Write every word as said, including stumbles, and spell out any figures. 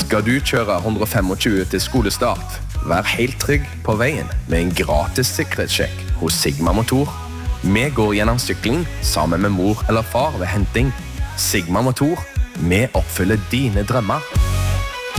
Skal du kjøre one twenty-five til skolestart? Vær helt trygg på veien med en gratis sikkerhetssjekk hos Sigma Motor. Vi går gjennom sykling sammen med mor eller far ved henting. Sigma Motor, vi oppfyller dine drømmer.